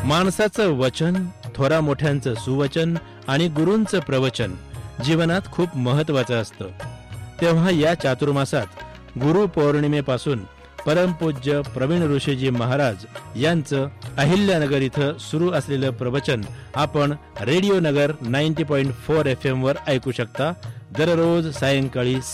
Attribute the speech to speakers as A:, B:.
A: माणसाचं वचन, थोरा मोठ्यांचं सुवचन आणि गुरूंचं प्रवचन जीवनात खूप महत्वाचं असतं. तेव्हा या चातुर्मासात गुरु पौर्णिमेपासून परमपूज्य प्रवीण ऋषीजी महाराज यांचं अहिल्यानगर इथं सुरू असलेलं प्रवचन आपण रेडिओ नगर 90.4 FM वर ऐकू शकता. दररोज सायंकाळी